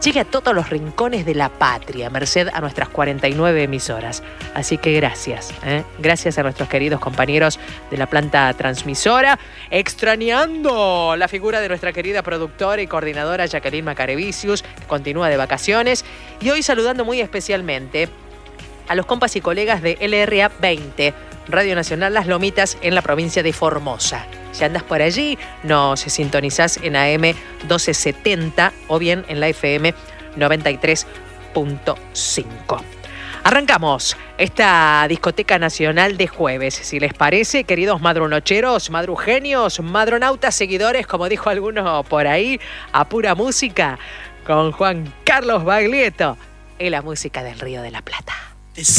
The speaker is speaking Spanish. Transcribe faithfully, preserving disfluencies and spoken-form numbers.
llegue a todos los rincones de la patria, merced a nuestras cuarenta y nueve emisoras. Así que gracias, ¿eh? Gracias a nuestros queridos compañeros de la planta transmisora, extrañando la figura de nuestra querida productora y coordinadora Jacqueline Macarevicius, que continúa de vacaciones, y hoy saludando muy especialmente a los compas y colegas de L R A veinte, Radio Nacional Las Lomitas, en la provincia de Formosa. Si andas por allí, nos sintonizás en A M doce setenta o bien en la F M noventa y tres punto cinco. Arrancamos esta discoteca nacional de jueves. Si les parece, queridos madrunocheros, madrugenios, madronautas, seguidores, como dijo alguno por ahí, a pura música, con Juan Carlos Baglietto y la música del Río de la Plata.